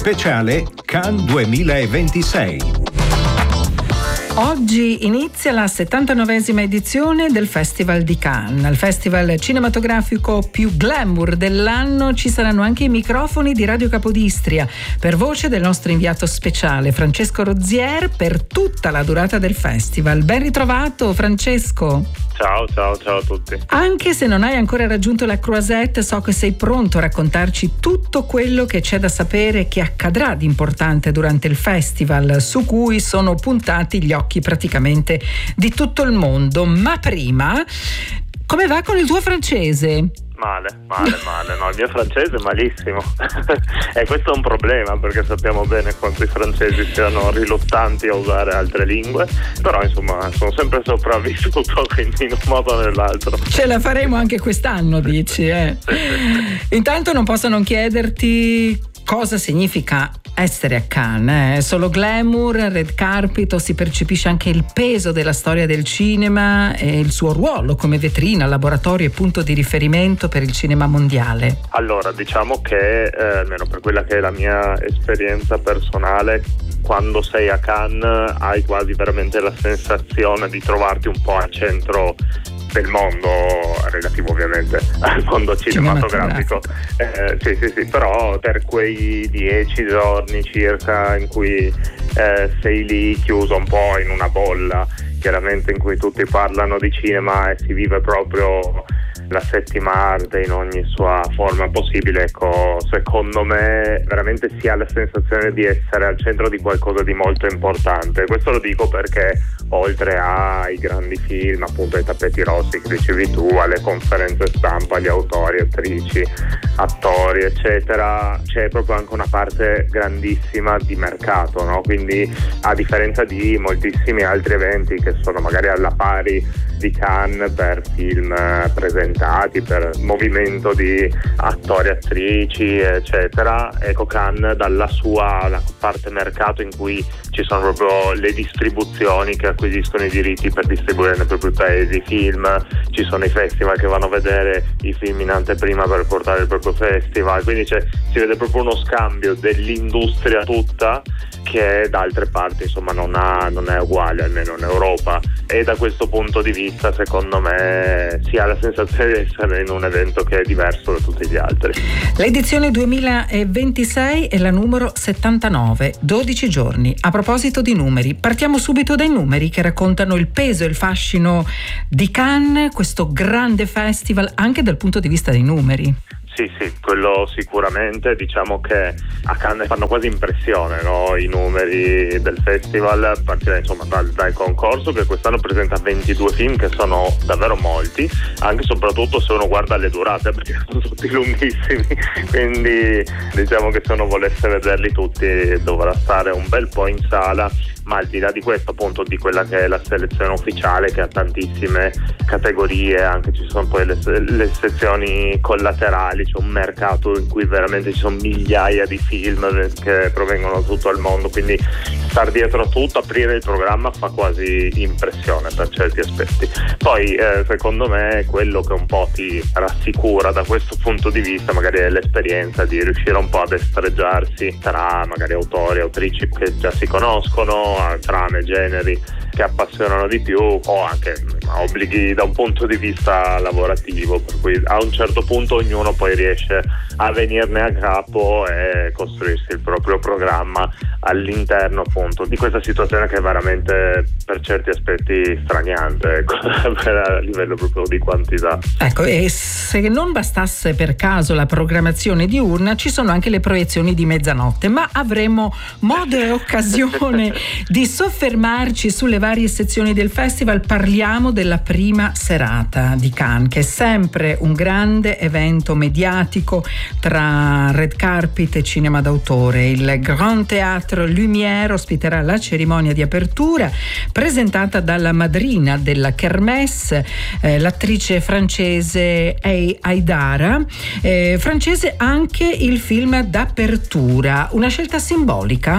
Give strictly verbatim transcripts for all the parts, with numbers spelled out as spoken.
Speciale Cannes duemilaventisei. Oggi inizia la settantanovesima edizione del Festival di Cannes. Al festival cinematografico più glamour dell'anno ci saranno anche i microfoni di Radio Capodistria, per voce del nostro inviato speciale Francesco Rozier, per tutta la durata del festival. Ben ritrovato Francesco. Ciao, ciao, ciao a tutti. Anche se non hai ancora raggiunto la Croisette, so che sei pronto a raccontarci tutto quello che c'è da sapere e che accadrà di importante durante il festival, su cui sono puntati gli occhi praticamente di tutto il mondo. Ma prima, come va con il tuo francese? Male, male, male, no, il mio francese è malissimo e questo è un problema, perché sappiamo bene quanto i francesi siano riluttanti a usare altre lingue, però insomma sono sempre sopravvissuto, quindi in un modo o nell'altro. Ce la faremo anche quest'anno, dici, eh? Sì, sì, sì. Intanto non posso non chiederti cosa significa essere a Cannes, eh? Solo glamour, red carpet, o si percepisce anche il peso della storia del cinema e il suo ruolo come vetrina, laboratorio e punto di riferimento per il cinema mondiale? Allora, diciamo che, eh, almeno per quella che è la mia esperienza personale, quando sei a Cannes hai quasi veramente la sensazione di trovarti un po' al centro del mondo, relativo ovviamente al mondo cinematografico. Eh, sì, sì, sì, però per quei dieci giorni circa in cui eh, sei lì chiuso un po' in una bolla, chiaramente, in cui tutti parlano di cinema e si vive proprio la settima arte in ogni sua forma possibile, ecco, secondo me veramente si ha la sensazione di essere al centro di qualcosa di molto importante. Questo lo dico perché oltre ai grandi film, appunto ai tappeti rossi che dicevi tu, alle conferenze stampa, agli autori, attrici, attori eccetera, c'è proprio anche una parte grandissima di mercato, no? Quindi, a differenza di moltissimi altri eventi che sono magari alla pari di Cannes per film presentati, per movimento di attori, attrici eccetera, ecco, Cannes dalla sua la parte mercato, in cui ci sono proprio le distribuzioni che acquisiscono i diritti per distribuire nei propri paesi i film, ci sono i festival che vanno a vedere i film in anteprima per portare il proprio festival, quindi c'è, si vede proprio uno scambio dell'industria tutta che da altre parti insomma non ha, non è uguale, almeno in Europa, e da questo punto di vista secondo me si ha la sensazione di essere in un evento che è diverso da tutti gli altri. L'edizione duemilaventisei è la numero settantanove, dodici giorni. A proposito di numeri, partiamo subito dai numeri che raccontano il peso e il fascino di Cannes, questo grande festival, anche dal punto di vista dei numeri. Sì, sì, quello sicuramente. Diciamo che a Cannes fanno quasi impressione, no? I numeri del festival, a partire insomma dal, dal concorso, che quest'anno presenta ventidue film, che sono davvero molti, anche e soprattutto se uno guarda le durate, perché sono tutti lunghissimi, quindi diciamo che se uno volesse vederli tutti dovrà stare un bel po' in sala. Ma al di là di questo, appunto, di quella che è la selezione ufficiale, che ha tantissime categorie, anche ci sono poi le, le sezioni collaterali, c'è un mercato in cui veramente ci sono migliaia di film che provengono da tutto il mondo, quindi star dietro a tutto, aprire il programma fa quasi impressione per certi aspetti. Poi eh, secondo me quello che un po' ti rassicura da questo punto di vista magari è l'esperienza di riuscire un po' a destreggiarsi tra magari autori, autrici che già si conoscono, trame, generi che appassionano di più, o anche obblighi da un punto di vista lavorativo, per cui a un certo punto ognuno poi riesce a venirne a capo e costruirsi il proprio programma all'interno appunto di questa situazione che è veramente per certi aspetti straniante, ecco, a livello proprio di quantità. Ecco, e se non bastasse per caso la programmazione diurna, ci sono anche le proiezioni di mezzanotte, ma avremo modo e occasione di soffermarci sulle varie sezioni del festival. Parliamo della prima serata di Cannes, che è sempre un grande evento mediatico tra red carpet e cinema d'autore. Il Grand Théâtre Lumière ospiterà la cerimonia di apertura, presentata dalla madrina della Kermesse, eh, l'attrice francese Haidara, eh, francese anche il film d'apertura. Una scelta simbolica?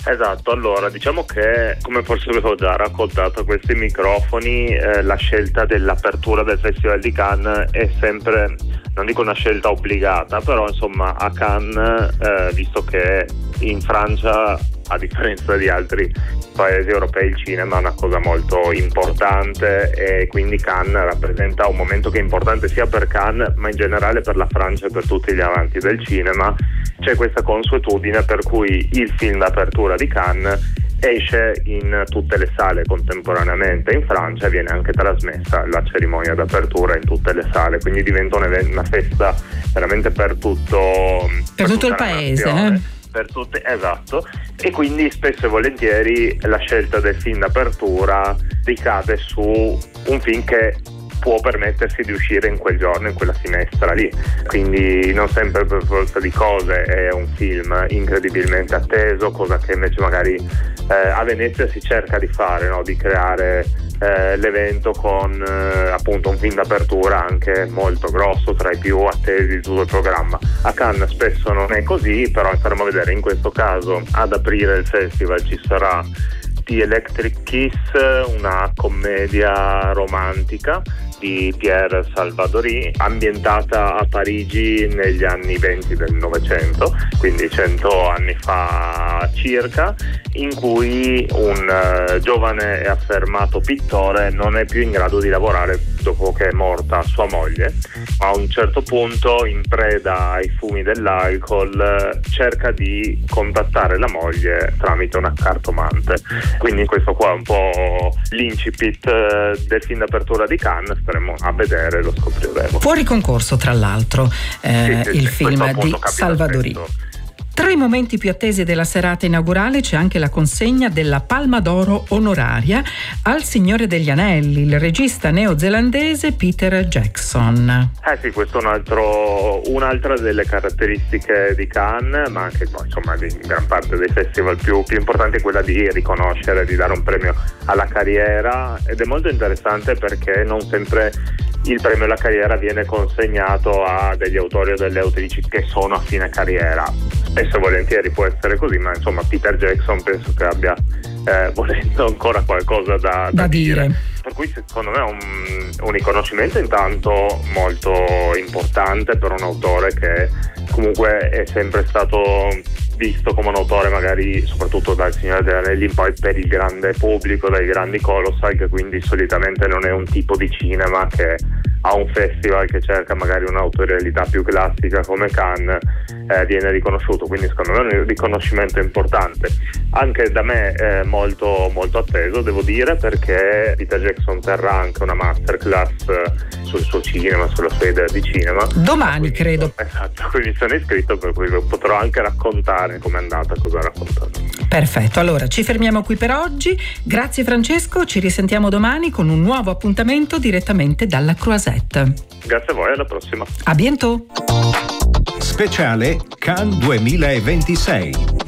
Esatto, allora diciamo che, come forse avevo già raccontato a questi microfoni, eh, la scelta dell'apertura del Festival di Cannes è sempre, non dico una scelta obbligata, però insomma a Cannes, eh, visto che in Francia, a differenza di altri paesi europei, il cinema è una cosa molto importante e quindi Cannes rappresenta un momento che è importante sia per Cannes ma in generale per la Francia e per tutti gli amanti del cinema. C'è questa consuetudine per cui il film d'apertura di Cannes esce in tutte le sale contemporaneamente in Francia e viene anche trasmessa la cerimonia d'apertura in tutte le sale, quindi diventa una festa veramente per tutto per, per tutto il paese, eh? Per tutte, esatto, e quindi spesso e volentieri la scelta del film d'apertura ricade su un film che può permettersi di uscire in quel giorno, in quella finestra lì, quindi non sempre per forza di cose è un film incredibilmente atteso, cosa che invece magari eh, a Venezia si cerca di fare, no? Di creare eh, l'evento con eh, appunto un film d'apertura anche molto grosso, tra i più attesi di tutto il programma. A Cannes spesso non è così, però staremo a vedere. In questo caso ad aprire il festival ci sarà The Electric Kiss, una commedia romantica di Pierre Salvadori, ambientata a Parigi negli anni venti del Novecento, quindi cento anni fa circa, in cui un uh, giovane e affermato pittore non è più in grado di lavorare dopo che è morta sua moglie. A un certo punto, in preda ai fumi dell'alcol, cerca di contattare la moglie tramite una cartomante. Quindi questo qua è un po' l'incipit del film d'apertura di Cannes, staremo a vedere, lo scopriremo. Fuori concorso, tra l'altro, eh, sì, sì, il sì, film di Salvadori. Spesso. Tra i momenti più attesi della serata inaugurale c'è anche la consegna della Palma d'Oro onoraria al Signore degli Anelli, il regista neozelandese Peter Jackson. Eh sì, questo è un altro, un'altra delle caratteristiche di Cannes, ma anche insomma di gran parte dei festival più, più importanti, è quella di riconoscere, di dare un premio alla carriera, ed è molto interessante perché non sempre il premio alla carriera viene consegnato a degli autori o delle autrici che sono a fine carriera. Spesso e volentieri può essere così, ma insomma Peter Jackson penso che abbia eh, volendo ancora qualcosa da, da, da dire. dire. Per cui secondo me è un, un riconoscimento intanto molto importante per un autore che comunque è sempre stato visto come un autore magari soprattutto dal Signore degli Anelli in poi per il grande pubblico, dai grandi colossal, che quindi solitamente non è un tipo di cinema che a un festival che cerca magari un'autorialità più classica come Cannes eh, viene riconosciuto, quindi secondo me è un riconoscimento importante, anche da me eh, molto molto atteso, devo dire, perché Peter Jackson terrà anche una masterclass sul suo cinema, sulla sua idea di cinema domani, quindi, credo. Esatto, quindi sono iscritto, per cui potrò anche raccontare com'è andata, cosa ha raccontato. Perfetto, allora ci fermiamo qui per oggi. Grazie Francesco, ci risentiamo domani con un nuovo appuntamento direttamente dalla Croisette. Grazie a voi, alla prossima. A bientôt. Speciale Cannes duemilaventisei.